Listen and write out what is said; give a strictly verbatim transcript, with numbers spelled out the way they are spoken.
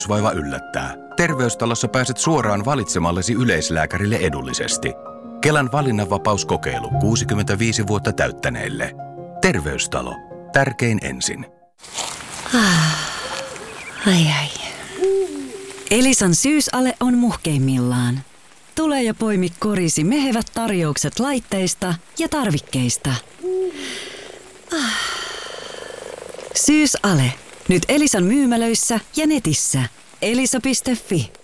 vaiva yllättää. Terveystalossa pääset suoraan valitsemallesi yleislääkärille edullisesti. Kelan valinnanvapauskokeilu kuusikymmentäviisi vuotta täyttäneille. Terveystalo. Tärkein ensin. Ai ai. Elisan syysale on muhkeimmillaan. Tule ja poimi korisi mehevät tarjoukset laitteista ja tarvikkeista. Syysale. Nyt Elisan myymälöissä ja netissä. elisa piste fi.